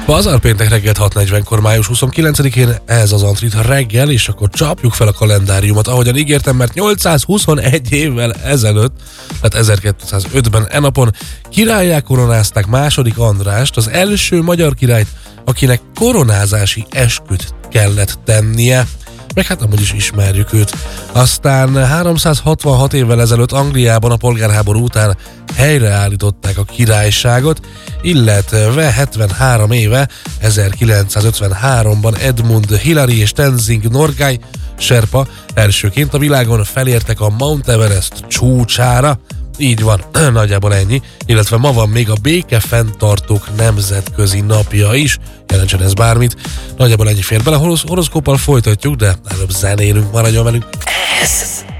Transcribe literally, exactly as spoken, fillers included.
Pazarpéntek reggelt hat negyvenkor, május huszonkilencedikén, ez az Antrit reggel, és akkor csapjuk fel a kalendáriumot, ahogyan ígértem, mert nyolcszázhuszonegy évvel ezelőtt, tehát ezerkétszázötben e napon királlyá koronázták második Andrást, az első magyar királyt, akinek koronázási esküt kellett tennie, meg hát amúgy is ismerjük őt. Aztán háromszázhatvanhat évvel ezelőtt Angliában a polgárháború után helyreállították a királyságot, illetve hetvenhárom éve, ezerkilencszázötvenháromban Edmund Hillary és Tenzing Norgay Sherpa elsőként a világon felértek a Mount Everest csúcsára. Így van, nagyjából ennyi, illetve ma van még a békefenntartók nemzetközi napja is, jelentsen ez bármit. Nagyjából ennyi fér bele, horoszkóppal folytatjuk, de előbb zenélünk, maradjon velünk. Ez